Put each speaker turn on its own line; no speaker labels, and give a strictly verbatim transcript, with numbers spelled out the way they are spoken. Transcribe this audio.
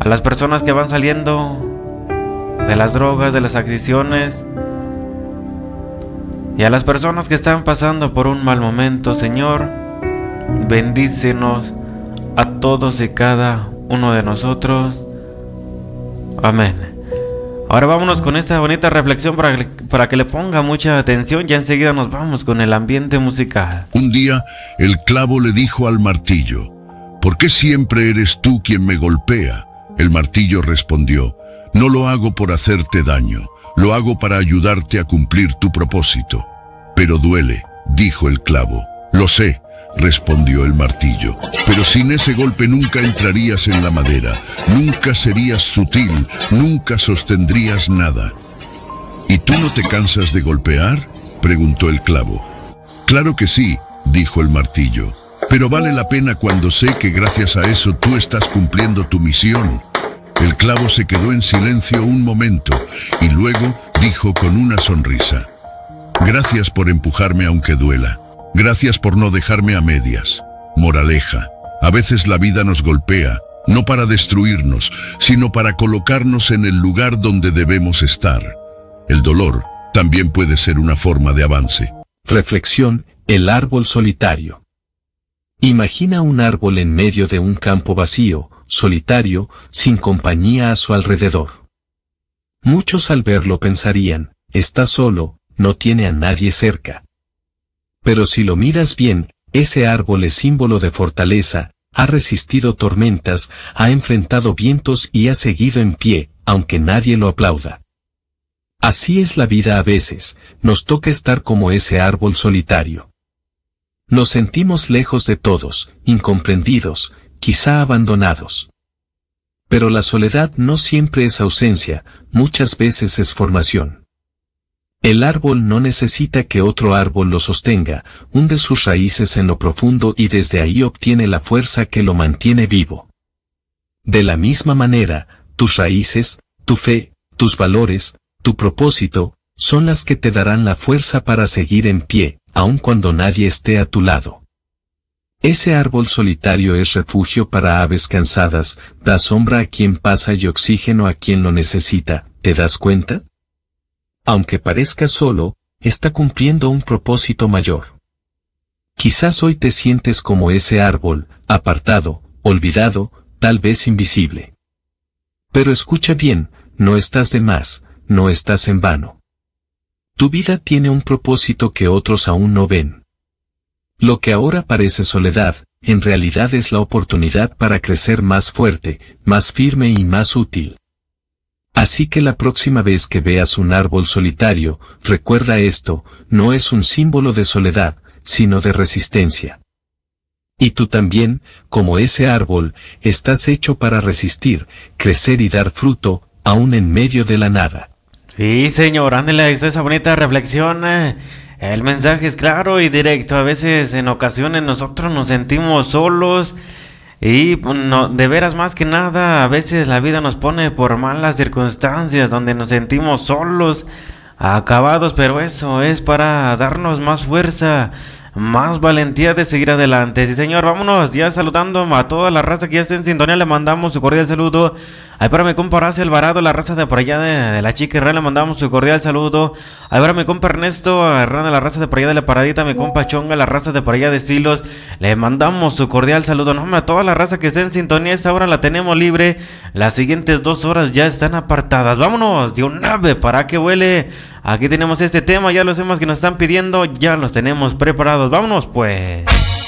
a las personas que van saliendo de las drogas, de las adicciones, y a las personas que están pasando por un mal momento. Señor, bendícenos a todos y cada uno de nosotros. Amén. Ahora vámonos con esta bonita reflexión para que, para que le ponga mucha atención. Ya enseguida nos vamos con el ambiente musical.
Un día, el clavo le dijo al martillo: ¿por qué siempre eres tú quien me golpea? El martillo respondió: no lo hago por hacerte daño, lo hago para ayudarte a cumplir tu propósito. Pero duele, dijo el clavo. Lo sé, respondió el martillo, pero sin ese golpe nunca entrarías en la madera, nunca serías sutil, nunca sostendrías nada. ¿Y tú no te cansas de golpear?, preguntó el clavo. Claro que sí, dijo el martillo, pero vale la pena cuando sé que gracias a eso tú estás cumpliendo tu misión. El clavo se quedó en silencio un momento y luego dijo con una sonrisa: gracias por empujarme aunque duela. Gracias por no dejarme a medias. Moraleja: a veces la vida nos golpea, no para destruirnos, sino para colocarnos en el lugar donde debemos estar. El dolor también puede ser una forma de avance.
Reflexión: el árbol solitario. Imagina un árbol en medio de un campo vacío, solitario, sin compañía a su alrededor. Muchos al verlo pensarían: está solo, no tiene a nadie cerca. Pero si lo miras bien, ese árbol es símbolo de fortaleza, ha resistido tormentas, ha enfrentado vientos y ha seguido en pie, aunque nadie lo aplauda. Así es la vida a veces, nos toca estar como ese árbol solitario. Nos sentimos lejos de todos, incomprendidos, quizá abandonados. Pero la soledad no siempre es ausencia, muchas veces es formación. El árbol no necesita que otro árbol lo sostenga, hunde sus raíces en lo profundo y desde ahí obtiene la fuerza que lo mantiene vivo. De la misma manera, tus raíces, tu fe, tus valores, tu propósito, son las que te darán la fuerza para seguir en pie, aun cuando nadie esté a tu lado. Ese árbol solitario es refugio para aves cansadas, da sombra a quien pasa y oxígeno a quien lo necesita, ¿te das cuenta? Aunque parezca solo, está cumpliendo un propósito mayor. Quizás hoy te sientes como ese árbol, apartado, olvidado, tal vez invisible. Pero escucha bien, no estás de más, no estás en vano. Tu vida tiene un propósito que otros aún no ven. Lo que ahora parece soledad, en realidad es la oportunidad para crecer más fuerte, más firme y más útil. Así que la próxima vez que veas un árbol solitario, recuerda esto: no es un símbolo de soledad, sino de resistencia. Y tú también, como ese árbol, estás hecho para resistir, crecer y dar fruto, aún en medio de la nada.
Sí, señor, ándale, ahí está esa bonita reflexión. eh. El mensaje es claro y directo. A veces, en ocasiones, nosotros nos sentimos solos. Y no, de veras, más que nada, a veces la vida nos pone por malas circunstancias donde nos sentimos solos, acabados, pero eso es para darnos más fuerza, más valentía de seguir adelante. Sí, señor, vámonos ya saludando a toda la raza que ya está en sintonía. Le mandamos su cordial saludo. Ahí para mi compa Horacio Alvarado, la raza de por allá de, de la Chica Herrera, le mandamos su cordial saludo. Ahí para mi compa Ernesto Herrera, la raza de por allá de la Paradita. Mi compa Chonga, la raza de por allá de Silos, le mandamos su cordial saludo. No, a toda la raza que está en sintonía, esta hora la tenemos libre. Las siguientes dos horas ya están apartadas. Vámonos de un ave para que huele. Aquí tenemos este tema, ya los temas que nos están pidiendo, ya los tenemos preparados. Vámonos pues.